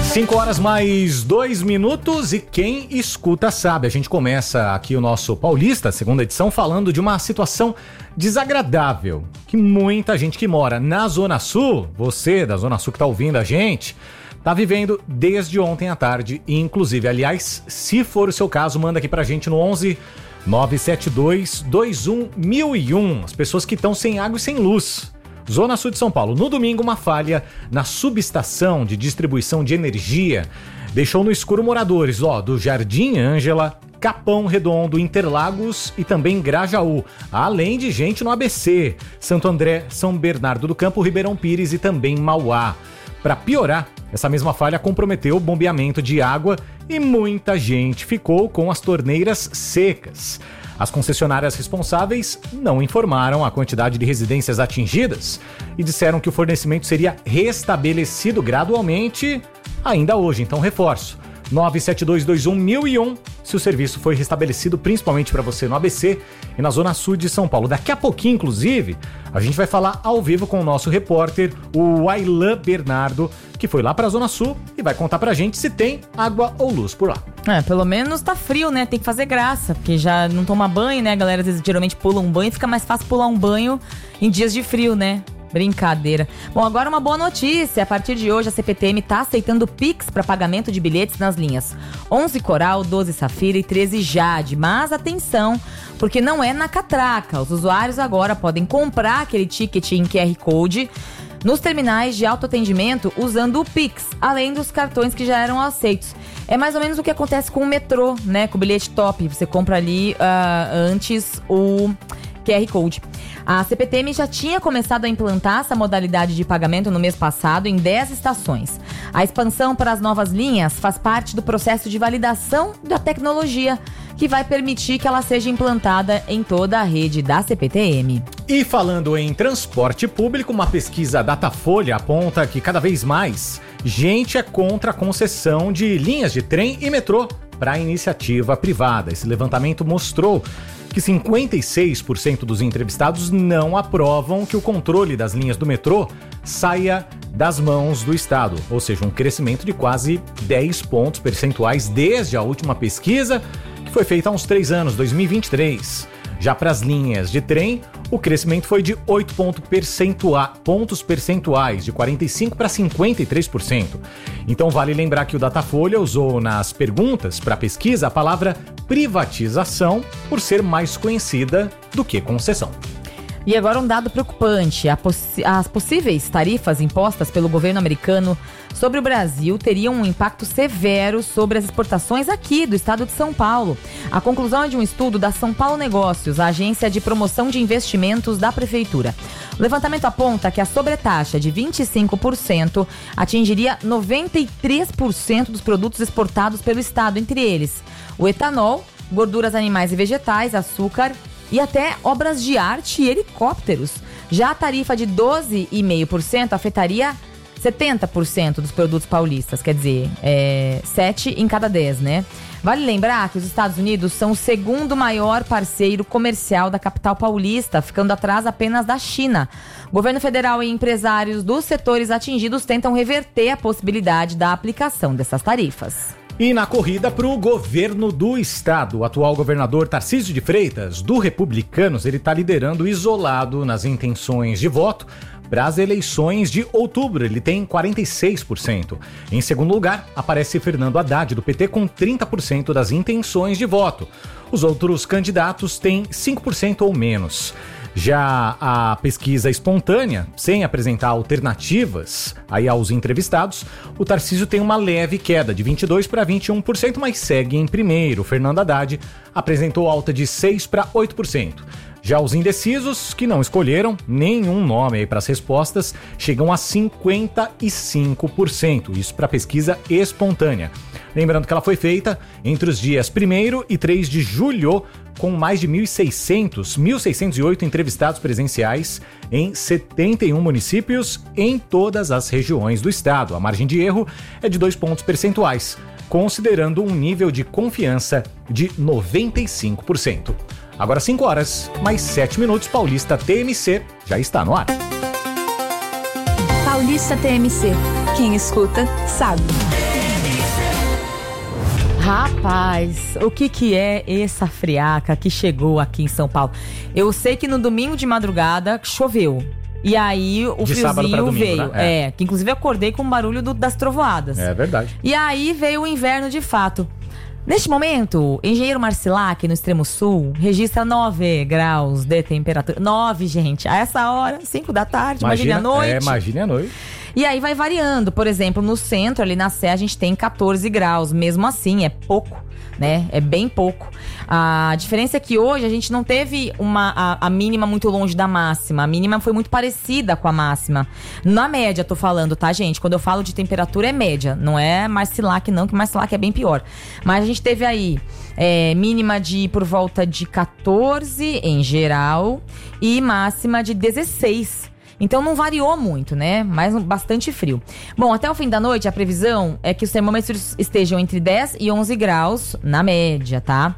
5h mais 2 e quem escuta sabe. A gente começa aqui o nosso Paulista, segunda edição, falando de uma situação desagradável que muita gente que mora na Zona Sul, você da Zona Sul que tá ouvindo a gente, tá vivendo desde ontem à tarde, inclusive. Aliás, se for o seu caso, manda aqui pra gente no 11 972 21 1001. As pessoas que estão sem água e sem luz. Zona Sul de São Paulo. No domingo, uma falha na subestação de distribuição de energia deixou no escuro moradores do Jardim Ângela, Capão Redondo, Interlagos e também Grajaú, além de gente no ABC, Santo André, São Bernardo do Campo, Ribeirão Pires e também Mauá. Para piorar, essa mesma falha comprometeu o bombeamento de água e muita gente ficou com as torneiras secas. As concessionárias responsáveis não informaram a quantidade de residências atingidas e disseram que o fornecimento seria restabelecido gradualmente ainda hoje. Então, reforço, 97221-1001, se o serviço foi restabelecido, principalmente para você no ABC e na Zona Sul de São Paulo. Daqui a pouquinho, inclusive, a gente vai falar ao vivo com o nosso repórter, o Ailan Bernardo, que foi lá para a Zona Sul e vai contar pra gente se tem água ou luz por lá. Pelo menos tá frio, né? Tem que fazer graça, porque já não toma banho, né? A galera às vezes geralmente pula um banho, fica mais fácil pular um banho em dias de frio, né? Brincadeira. Bom, agora uma boa notícia. A partir de hoje, a CPTM está aceitando Pix para pagamento de bilhetes nas linhas 11 Coral, 12 Safira e 13 Jade. Mas atenção, porque não é na catraca. Os usuários agora podem comprar aquele ticket em QR Code nos terminais de autoatendimento usando o Pix, além dos cartões que já eram aceitos. É mais ou menos o que acontece com o metrô, né? Com o bilhete top. Você compra ali antes o QR Code. A CPTM já tinha começado a implantar essa modalidade de pagamento no mês passado em 10 estações. A expansão para as novas linhas faz parte do processo de validação da tecnologia, que vai permitir que ela seja implantada em toda a rede da CPTM. E falando em transporte público, uma pesquisa Datafolha aponta que cada vez mais gente é contra a concessão de linhas de trem e metrô para a iniciativa privada. Esse levantamento mostrou que 56% dos entrevistados não aprovam que o controle das linhas do metrô saia das mãos do Estado, ou seja, um crescimento de quase 10 pontos percentuais desde a última pesquisa, que foi feita há uns 3 anos, 2023. Já para as linhas de trem, o crescimento foi de 8 pontos percentuais, de 45% para 53%. Então vale lembrar que o Datafolha usou nas perguntas para a pesquisa a palavra privatização por ser mais conhecida do que concessão. E agora um dado preocupante. As possíveis tarifas impostas pelo governo americano sobre o Brasil teriam um impacto severo sobre as exportações aqui do estado de São Paulo. A conclusão é de um estudo da São Paulo Negócios, a agência de promoção de investimentos da prefeitura. O levantamento aponta que a sobretaxa de 25% atingiria 93% dos produtos exportados pelo estado, entre eles o etanol, gorduras animais e vegetais, açúcar e até obras de arte e helicópteros. Já a tarifa de 12,5% afetaria 70% dos produtos paulistas, quer dizer, 7 em cada 10, né? Vale lembrar que os Estados Unidos são o segundo maior parceiro comercial da capital paulista, ficando atrás apenas da China. O governo federal e empresários dos setores atingidos tentam reverter a possibilidade da aplicação dessas tarifas. E na corrida para o governo do estado, o atual governador Tarcísio de Freitas, do Republicanos, ele está liderando isolado nas intenções de voto para as eleições de outubro. Ele tem 46%. Em segundo lugar, aparece Fernando Haddad, do PT, com 30% das intenções de voto. Os outros candidatos têm 5% ou menos. Já a pesquisa espontânea, sem apresentar alternativas aí aos entrevistados, o Tarcísio tem uma leve queda de 22% para 21%, mas segue em primeiro. O Fernando Haddad apresentou alta de 6% para 8%. Já os indecisos, que não escolheram nenhum nome para as respostas, chegam a 55%. Isso para a pesquisa espontânea. Lembrando que ela foi feita entre os dias 1º e 3 de julho, com mais de 1.608 entrevistados presenciais em 71 municípios em todas as regiões do estado. A margem de erro é de 2 pontos percentuais, considerando um nível de confiança de 95%. Agora 5h mais 7, Paulista TMC já está no ar. Paulista TMC, quem escuta sabe. Rapaz, o que é essa friaca que chegou aqui em São Paulo? Eu sei que no domingo de madrugada choveu. E aí o de friozinho domingo, veio. né? Que inclusive eu acordei com o barulho das trovoadas. É verdade. E aí veio o inverno de fato. Neste momento, Engenheiro Marcilac, no extremo sul, registra 9 graus de temperatura. 9, gente. A essa hora, 5 da tarde, imagine a noite. Imagine a noite. E aí vai variando. Por exemplo, no centro, ali na Sé, a gente tem 14 graus. Mesmo assim, é pouco, né? É bem pouco. A diferença é que hoje a gente não teve a mínima muito longe da máxima. A mínima foi muito parecida com a máxima. Na média, tô falando, tá, gente? Quando eu falo de temperatura, é média. Não é Marcilac, não, que Marcilac é bem pior. Mas a gente teve aí mínima de por volta de 14 em geral e máxima de 16. Então não variou muito, né? Mas bastante frio. Bom, até o fim da noite a previsão é que os termômetros estejam entre 10 e 11 graus na média, tá?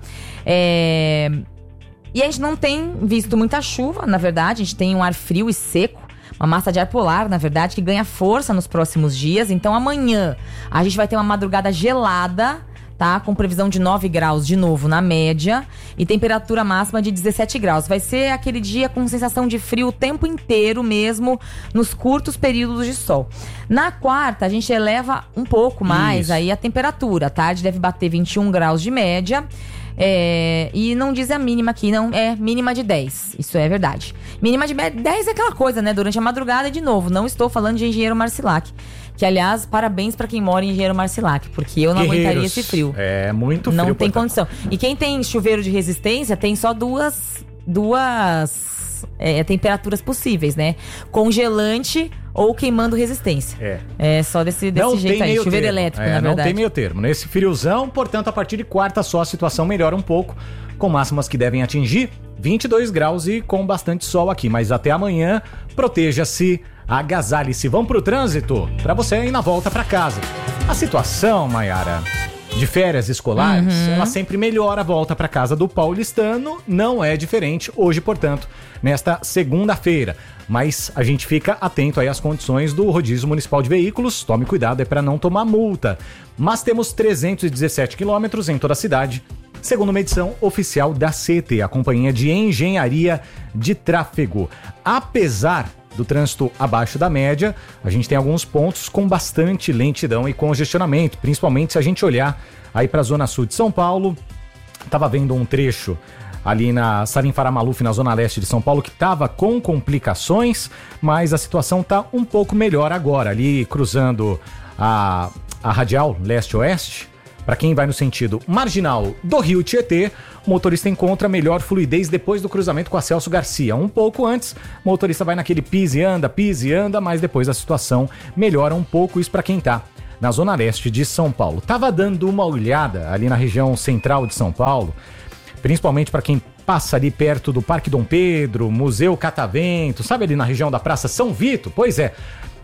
E a gente não tem visto muita chuva, na verdade. A gente tem um ar frio e seco. Uma massa de ar polar, na verdade, que ganha força nos próximos dias. Então amanhã a gente vai ter uma madrugada gelada, tá? Com previsão de 9 graus de novo na média e temperatura máxima de 17 graus. Vai ser aquele dia com sensação de frio o tempo inteiro mesmo, nos curtos períodos de sol. Na quarta, a gente eleva um pouco mais aí a temperatura. À tarde deve bater 21 graus de média. E não diz a mínima aqui, não. É mínima de 10. Isso é verdade. Mínima de 10 é aquela coisa, né? Durante a madrugada, de novo. Não estou falando de Engenheiro Marcilac. Que, aliás, parabéns pra quem mora em Engenheiro Marcilac, porque eu não aguentaria esse frio. É muito frio. Não tem condição. E quem tem chuveiro de resistência tem só duas temperaturas possíveis, né? Congelante ou queimando resistência. É só desse jeito aí. Chuveiro elétrico, na verdade. Não tem meio termo. Nesse friozão, portanto, a partir de quarta só a situação melhora um pouco, com máximas que devem atingir 22 graus e com bastante sol aqui. Mas até amanhã, proteja-se, agasalhe-se. Vamos pro trânsito para você ir na volta para casa. A situação, Maiara, de férias escolares, ela sempre melhora a volta para casa do paulistano. Não é diferente hoje, portanto, nesta segunda-feira. Mas a gente fica atento aí às condições do rodízio municipal de veículos. Tome cuidado, é para não tomar multa. Mas temos 317 quilômetros em toda a cidade, segundo uma edição oficial da CET, a Companhia de Engenharia de Tráfego. Apesar do trânsito abaixo da média, a gente tem alguns pontos com bastante lentidão e congestionamento, principalmente se a gente olhar aí para a zona sul de São Paulo. Tava vendo um trecho ali na Salim Farah Maluf, na zona leste de São Paulo, que estava com complicações, mas a situação tá um pouco melhor agora, ali cruzando a radial leste-oeste. Para quem vai no sentido marginal do Rio Tietê, o motorista encontra melhor fluidez depois do cruzamento com a Celso Garcia. Um pouco antes, o motorista vai naquele pise e anda, mas depois a situação melhora um pouco. Isso para quem tá na zona leste de São Paulo. Tava dando uma olhada ali na região central de São Paulo, principalmente para quem passa ali perto do Parque Dom Pedro, Museu Catavento, sabe, ali na região da Praça São Vito? Pois é,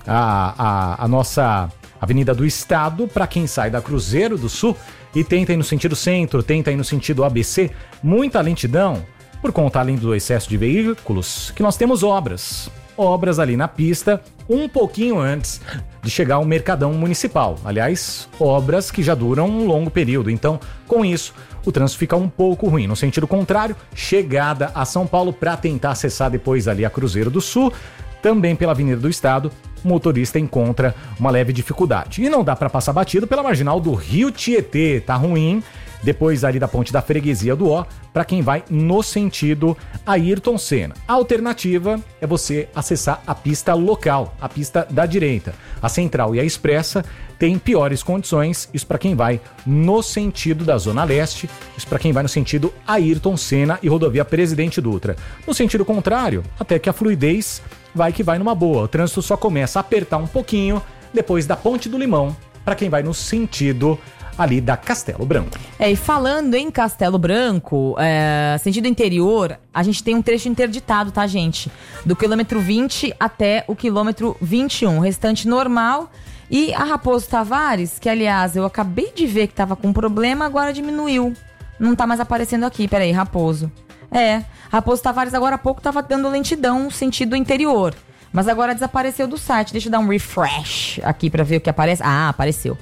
a nossa Avenida do Estado, para quem sai da Cruzeiro do Sul e tenta ir no sentido centro, tenta ir no sentido ABC, muita lentidão, por conta, além do excesso de veículos, que nós temos obras ali na pista, um pouquinho antes de chegar ao Mercadão Municipal. Aliás, obras que já duram um longo período. Então, com isso, o trânsito fica um pouco ruim. No sentido contrário, chegada a São Paulo para tentar acessar depois ali a Cruzeiro do Sul, também pela Avenida do Estado, o motorista encontra uma leve dificuldade. E não dá para passar batido pela marginal do Rio Tietê, tá ruim. Depois ali da ponte da Freguesia do Ó, para quem vai no sentido Ayrton Senna. A alternativa é você acessar a pista local, a pista da direita. A Central e a Expressa têm piores condições, isso para quem vai no sentido da Zona Leste, isso para quem vai no sentido Ayrton Senna e rodovia Presidente Dutra. No sentido contrário, até que a fluidez vai que vai numa boa. O trânsito só começa a apertar um pouquinho depois da Ponte do Limão, para quem vai no sentido ali da Castelo Branco. E falando em Castelo Branco, sentido interior, a gente tem um trecho interditado, tá, gente? Do quilômetro 20 até o quilômetro 21. O restante normal. E a Raposo Tavares, que aliás eu acabei de ver que tava com problema, agora diminuiu. Não tá mais aparecendo aqui, peraí, Raposo. Raposo Tavares agora há pouco tava dando lentidão sentido interior. Mas agora desapareceu do site. Deixa eu dar um refresh aqui pra ver o que aparece. Ah, apareceu.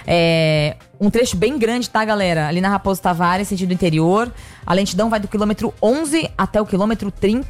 Um trecho bem grande, tá, galera? Ali na Raposo Tavares, sentido interior. A lentidão vai do quilômetro 11 até o quilômetro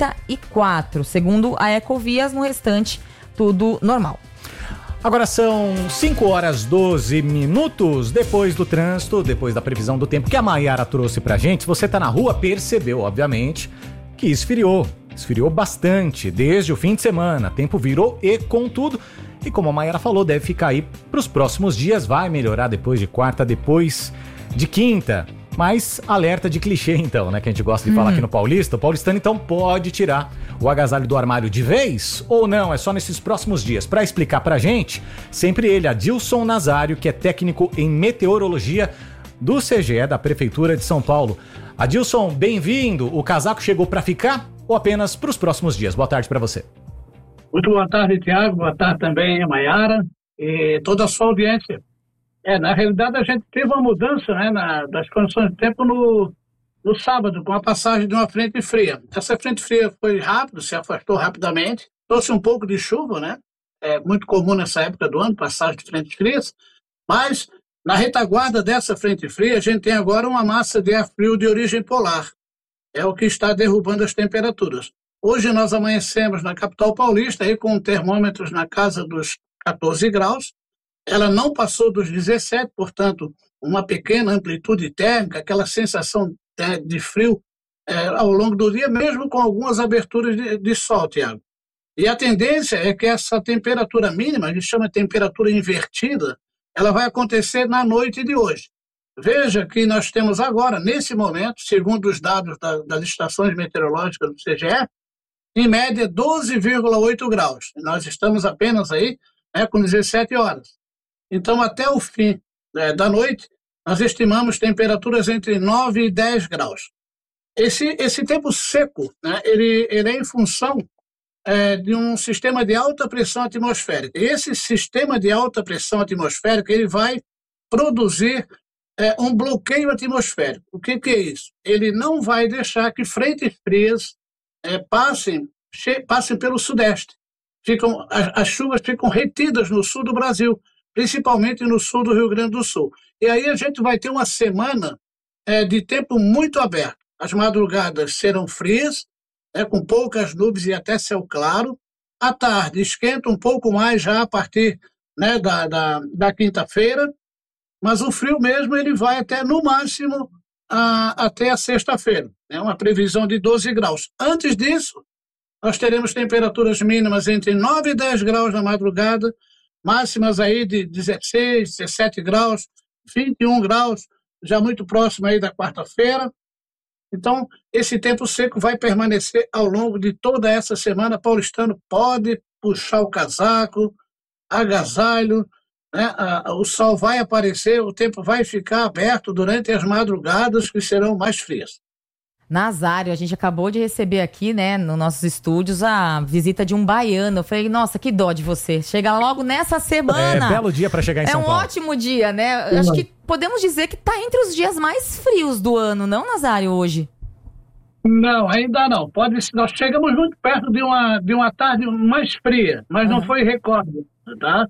34. Segundo a Ecovias, no restante, tudo normal. Agora são 5 horas 12 minutos depois do trânsito, depois da previsão do tempo que a Maiara trouxe pra gente. Se você tá na rua, percebeu, obviamente, que esfriou bastante desde o fim de semana. Tempo virou e com tudo. E como a Maiara falou, deve ficar aí pros próximos dias. Vai melhorar depois de quarta, depois de quinta. Mas alerta de clichê então, né? Que a gente gosta de falar aqui no Paulista. O paulistano então pode tirar o agasalho do armário de vez ou não? É só nesses próximos dias. Para explicar pra gente, sempre ele, Adilson Nazário, que é técnico em meteorologia do CGE da Prefeitura de São Paulo. Adilson, bem-vindo. O casaco chegou para ficar ou apenas para os próximos dias? Boa tarde para você. Muito boa tarde, Tiago. Boa tarde também, Maiara e toda a sua audiência. Na realidade, a gente teve uma mudança, né, das condições de tempo no sábado, com a passagem de uma frente fria. Essa frente fria foi rápido, se afastou rapidamente, trouxe um pouco de chuva, né? É muito comum nessa época do ano, passagem de frentes frias, mas na retaguarda dessa frente fria, a gente tem agora uma massa de ar frio de origem polar. É o que está derrubando as temperaturas. Hoje nós amanhecemos na capital paulista aí com termômetros na casa dos 14 graus. Ela não passou dos 17, portanto, uma pequena amplitude térmica, aquela sensação de frio ao longo do dia, mesmo com algumas aberturas de sol, Tiago. E a tendência é que essa temperatura mínima, a gente chama de temperatura invertida, ela vai acontecer na noite de hoje. Veja que nós temos agora, nesse momento, segundo os dados das estações meteorológicas do CGE, em média 12,8 graus. Nós estamos apenas aí com 17 horas. Então, até o fim da noite, nós estimamos temperaturas entre 9 e 10 graus. Esse tempo seco, né, ele é em função de um sistema de alta pressão atmosférica. E esse sistema de alta pressão atmosférica ele vai produzir um bloqueio atmosférico. O que é isso? Ele não vai deixar que frentes frias passem pelo sudeste. As chuvas ficam retidas no sul do Brasil, principalmente no sul do Rio Grande do Sul. E aí a gente vai ter uma semana de tempo muito aberto. As madrugadas serão frias, com poucas nuvens e até céu claro. À tarde esquenta um pouco mais já a partir da quinta-feira, mas o frio mesmo ele vai até, no máximo, até a sexta-feira. É uma previsão de 12 graus. Antes disso, nós teremos temperaturas mínimas entre 9 e 10 graus na madrugada, máximas aí de 16, 17 graus, 21 graus, já muito próximo aí da quarta-feira. Então, esse tempo seco vai permanecer ao longo de toda essa semana. Paulistano pode puxar o casaco, agasalho, né? O sol vai aparecer, o tempo vai ficar aberto durante as madrugadas que serão mais frias. Nazário, a gente acabou de receber aqui, né, nos nossos estúdios, a visita de um baiano. Eu falei, nossa, que dó de você. Chega logo nessa semana. Belo dia para chegar em São Paulo. É um ótimo dia, né? Acho que podemos dizer que tá entre os dias mais frios do ano, não, Nazário, hoje? Não, ainda não. Nós chegamos muito perto de uma tarde mais fria, mas não foi recorde, tá?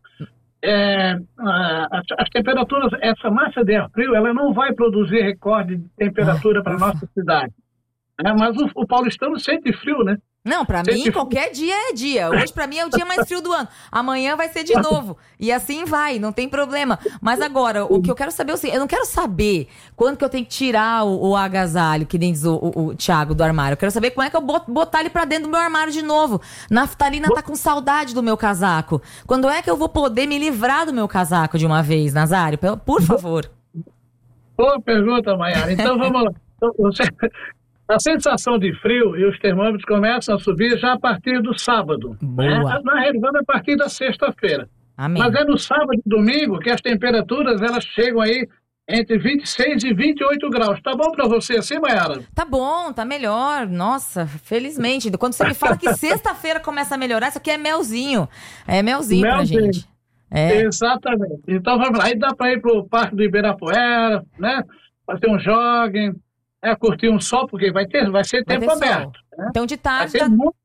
As temperaturas, essa massa de ar frio, ela não vai produzir recorde de temperatura para a nossa cidade. Mas o paulistano sente frio, né? Não, pra mim, qualquer dia é dia. Hoje, pra mim, é o dia mais frio do ano. Amanhã vai ser de novo. E assim vai, não tem problema. Mas agora, o que eu quero saber é o seguinte, eu não quero saber quando que eu tenho que tirar o agasalho, que nem diz o Thiago, do armário. Eu quero saber como é que eu botar ele pra dentro do meu armário de novo. Naftalina tá com saudade do meu casaco. Quando é que eu vou poder me livrar do meu casaco de uma vez, Nazário? Por favor. Boa pergunta, Maiara. Então, vamos lá. A sensação de frio e os termômetros começam a subir já a partir do sábado. Boa. Na realidade, a partir da sexta-feira. Amém. Mas é no sábado e domingo que as temperaturas elas chegam aí entre 26 e 28 graus. Tá bom pra você assim, Maiara? Tá bom, tá melhor. Nossa, felizmente. Quando você me fala que sexta-feira começa a melhorar, isso aqui é melzinho. É melzinho pra gente. Exatamente. Então vamos lá. Aí dá pra ir pro Parque do Ibirapuera, né? Fazer um jogging. Curtir um sol, porque vai ser tempo aberto. Né? Então de tarde...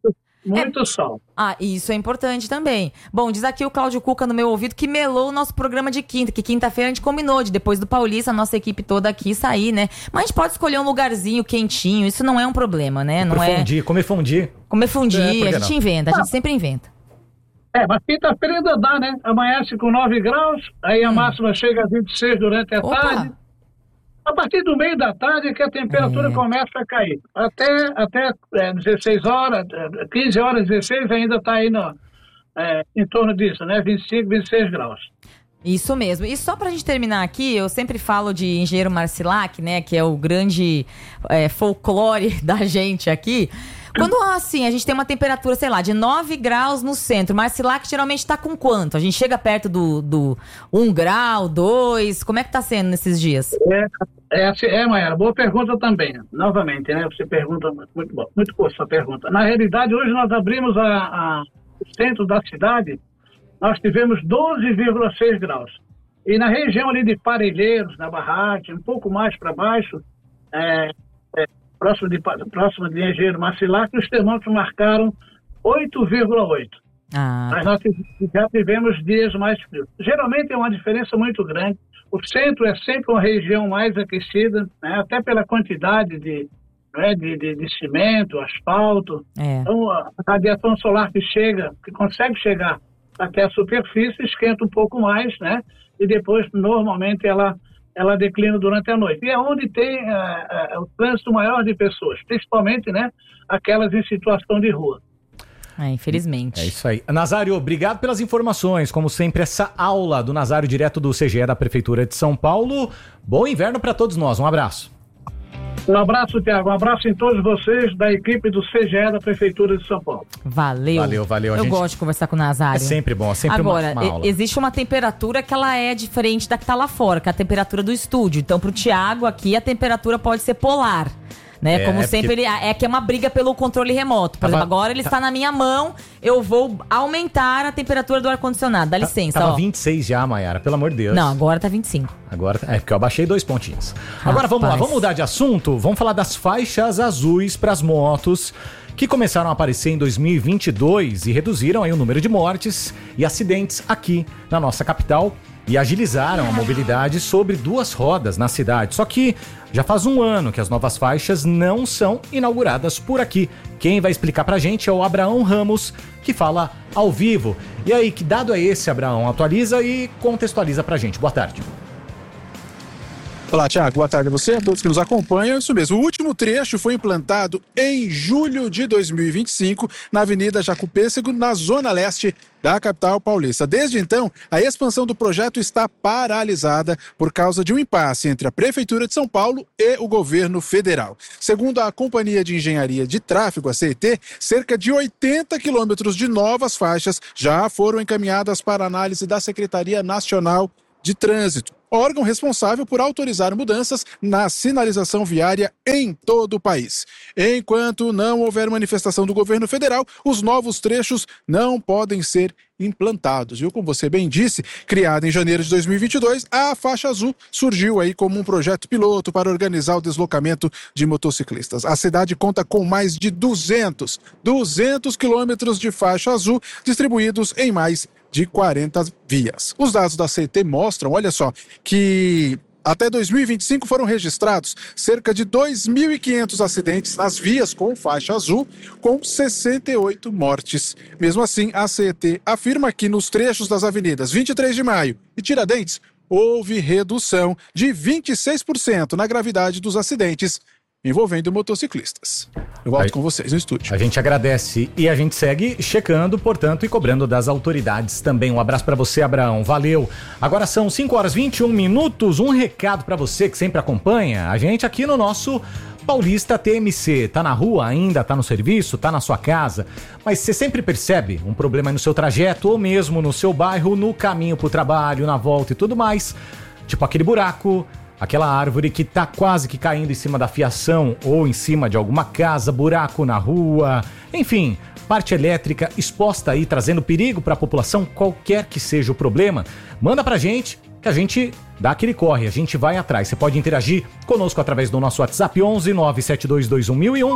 Muito sol. Isso é importante também. Bom, diz aqui o Cláudio Cuca no meu ouvido que melou o nosso programa de quinta, que quinta-feira a gente combinou de depois do Paulista, a nossa equipe toda aqui sair, né? Mas a gente pode escolher um lugarzinho quentinho, isso não é um problema, né? Não Comer fondue. Comer fondue, a gente inventa, a gente sempre inventa. Mas quinta-feira ainda dá, né? Amanhece com 9 graus, aí a máxima chega a 26 durante a tarde. A partir do meio da tarde é que a temperatura começa a cair. Até 16 horas, 15 horas, 16, ainda está aí em torno disso, né? 25, 26 graus. Isso mesmo. E só pra gente terminar aqui, eu sempre falo de Engenheiro Marcilac, né? Que é o grande folclore da gente aqui. Quando, assim, a gente tem uma temperatura, sei lá, de 9 graus no centro, Marcilac geralmente tá com quanto? A gente chega perto do 1 grau, 2, como é que tá sendo nesses dias? Mayara, boa pergunta também. Novamente, né? Você pergunta, muito bom, muito boa sua pergunta. Na realidade, hoje nós abrimos o centro da cidade, nós tivemos 12,6 graus. E na região ali de Parelheiros, na Barragem, um pouco mais para baixo, próximo de Engenheiro Marcilac, os termômetros marcaram 8,8. Mas nós já tivemos dias mais frios. Geralmente é uma diferença muito grande. O centro é sempre uma região mais aquecida, né? Até pela quantidade de cimento, asfalto. Então, a radiação solar que consegue chegar até a superfície, esquenta um pouco mais, né? E depois, normalmente, ela declina durante a noite. E é onde tem o trânsito maior de pessoas, principalmente, né, aquelas em situação de rua. Infelizmente. É isso aí. Nazário, obrigado pelas informações. Como sempre, essa aula do Nazário direto do CGE da Prefeitura de São Paulo. Bom inverno para todos nós. Um abraço. Um abraço, Tiago. Um abraço em todos vocês da equipe do CGE da Prefeitura de São Paulo. Valeu. Eu gosto de conversar com o Nazário. É sempre bom, é sempre Agora, uma aula. Existe uma temperatura que ela é diferente da que tá lá fora, que é a temperatura do estúdio. Então, pro Tiago aqui, a temperatura pode ser polar. Né? Como sempre, que é uma briga pelo controle remoto. Por exemplo, agora ele está na minha mão, eu vou aumentar a temperatura do ar-condicionado. Dá licença, Tava 26 já, Mayara, pelo amor de Deus. Não, agora tá 25. Agora, porque eu abaixei 2 pontinhos. Agora vamos lá, vamos mudar de assunto. Vamos falar das faixas azuis para as motos, que começaram a aparecer em 2022 e reduziram aí o número de mortes e acidentes aqui na nossa capital e agilizaram a mobilidade sobre 2 rodas na cidade. Só que já faz 1 ano que as novas faixas não são inauguradas por aqui. Quem vai explicar pra gente é o Abraão Ramos, que fala ao vivo. E aí, que dado é esse, Abraão? Atualiza e contextualiza pra gente. Boa tarde. Olá, Tiago. Boa tarde a você, a todos que nos acompanham. Isso mesmo, o último trecho foi implantado em julho de 2025 na Avenida Jacopêssego, na zona leste da capital paulista. Desde então, a expansão do projeto está paralisada por causa de um impasse entre a Prefeitura de São Paulo e o governo federal. Segundo a Companhia de Engenharia de Tráfego, a CET, cerca de 80 quilômetros de novas faixas já foram encaminhadas para análise da Secretaria Nacional de Trânsito, órgão responsável por autorizar mudanças na sinalização viária em todo o país. Enquanto não houver manifestação do governo federal, os novos trechos não podem ser implantados. Como você bem disse, criada em janeiro de 2022, a faixa azul surgiu aí como um projeto piloto para organizar o deslocamento de motociclistas. A cidade conta com mais de 200 quilômetros de faixa azul distribuídos em mais de 40 vias. Os dados da CET mostram, olha só, que até 2025 foram registrados cerca de 2.500 acidentes nas vias com faixa azul, com 68 mortes. Mesmo assim, a CET afirma que nos trechos das avenidas 23 de Maio e Tiradentes houve redução de 26% na gravidade dos acidentes envolvendo motociclistas. Eu volto com vocês no estúdio. A gente agradece e a gente segue checando, portanto, e cobrando das autoridades também. Um abraço pra você, Abraão. Valeu. Agora são 5h21. Um recado pra você que sempre acompanha a gente aqui no nosso Paulista TMC. Tá na rua ainda, tá no serviço, tá na sua casa, mas você sempre percebe um problema no seu trajeto ou mesmo no seu bairro, no caminho pro trabalho, na volta e tudo mais. Tipo aquele buraco, aquela árvore que tá quase que caindo em cima da fiação ou em cima de alguma casa, buraco na rua, enfim, parte elétrica exposta aí, trazendo perigo para a população, qualquer que seja o problema. Manda pra gente que a gente dá aquele corre, a gente vai atrás. Você pode interagir conosco através do nosso WhatsApp 11 97221 1001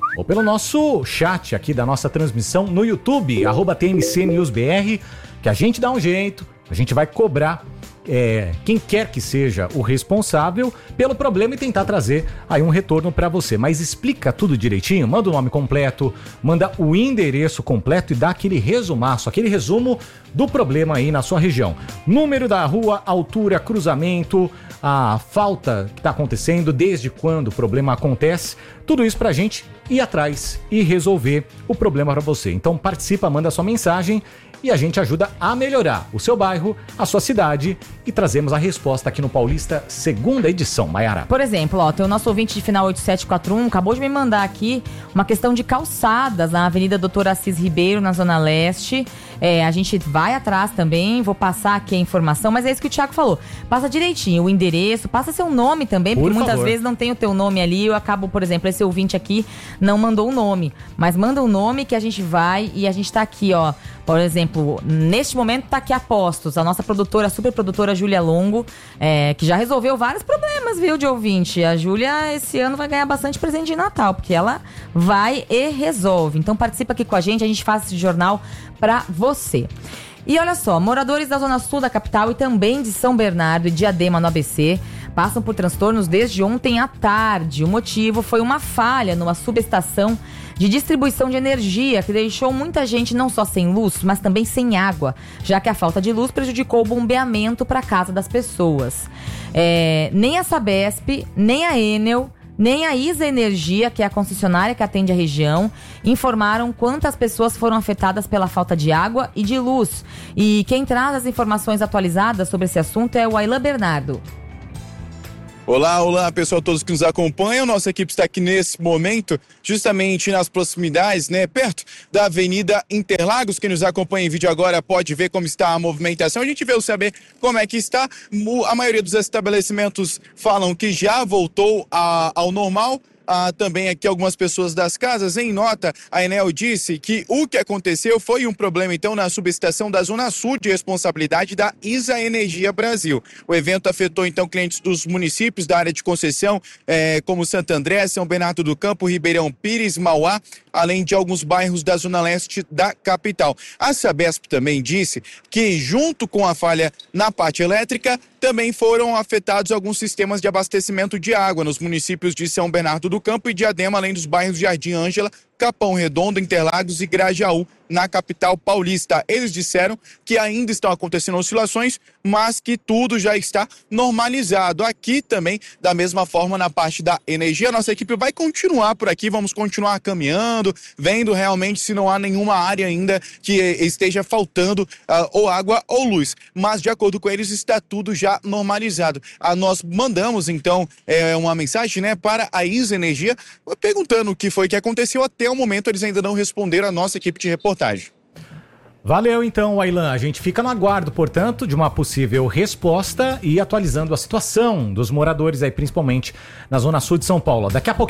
ou pelo nosso chat aqui da nossa transmissão no YouTube, @TMCNewsBR, que a gente dá um jeito, a gente vai cobrar quem quer que seja o responsável pelo problema e tentar trazer aí um retorno para você. Mas explica tudo direitinho, manda o nome completo, manda o endereço completo e dá aquele resumaço, aquele resumo do problema aí na sua região. Número da rua, altura, cruzamento, a falta que está acontecendo, desde quando o problema acontece, tudo isso pra gente ir atrás e resolver o problema para você. Então participa, manda sua mensagem e a gente ajuda a melhorar o seu bairro, a sua cidade e trazemos a resposta aqui no Paulista, segunda edição, Maiara. Por exemplo, tem o nosso ouvinte de final 8741, acabou de me mandar aqui uma questão de calçadas na Avenida Doutor Assis Ribeiro, na Zona Leste. A gente vai atrás também, vou passar aqui a informação, mas é isso que o Thiago falou. Passa direitinho o endereço, passa seu nome também, porque muitas vezes não tem o teu nome ali. Eu acabo, por exemplo, esse ouvinte aqui não mandou o nome, mas manda o nome que a gente vai e a gente tá aqui, por exemplo, neste momento tá aqui a Postos, a nossa produtora, super produtora Júlia Longo, que já resolveu vários problemas, viu, de ouvinte. A Júlia esse ano vai ganhar bastante presente de Natal, porque ela vai e resolve. Então participa aqui com a gente faz esse jornal pra você. E olha só, moradores da Zona Sul da capital e também de São Bernardo e Diadema no ABC passam por transtornos desde ontem à tarde. O motivo foi uma falha numa subestação de distribuição de energia que deixou muita gente não só sem luz, mas também sem água, já que a falta de luz prejudicou o bombeamento para a casa das pessoas. Nem a Sabesp, nem a Enel, nem a Isa Energia, que é a concessionária que atende a região, informaram quantas pessoas foram afetadas pela falta de água e de luz. E quem traz as informações atualizadas sobre esse assunto é o Ailan Bernardo. Olá, pessoal, todos que nos acompanham. Nossa equipe está aqui nesse momento, justamente nas proximidades, perto da Avenida Interlagos. Quem nos acompanha em vídeo agora pode ver como está a movimentação. A gente veio saber como é que está. A maioria dos estabelecimentos falam que já voltou ao normal. Também aqui algumas pessoas das casas. Em nota, a Enel disse que o que aconteceu foi um problema, então, na subestação da Zona Sul, de responsabilidade da Isa Energia Brasil. O evento afetou, então, clientes dos municípios da área de concessão, como Santo André, São Bernardo do Campo, Ribeirão Pires, Mauá, além de alguns bairros da Zona Leste da capital. A Sabesp também disse que, junto com a falha na parte elétrica, também foram afetados alguns sistemas de abastecimento de água nos municípios de São Bernardo do Campo e Diadema, além dos bairros Jardim Ângela, Capão Redondo, Interlagos e Grajaú, na capital paulista. Eles disseram que ainda estão acontecendo oscilações, mas que tudo já está normalizado. Aqui também, da mesma forma, na parte da energia, nossa equipe vai continuar por aqui, vamos continuar caminhando, vendo realmente se não há nenhuma área ainda que esteja faltando ou água ou luz. Mas, de acordo com eles, está tudo já normalizado. Nós mandamos, então, uma mensagem, para a Isa Energia, perguntando o que foi que aconteceu. Até o momento, eles ainda não responderam à nossa equipe de reportagem. Valeu então, Ailan. A gente fica no aguardo, portanto, de uma possível resposta e atualizando a situação dos moradores aí, principalmente na Zona Sul de São Paulo. Daqui a pouquinho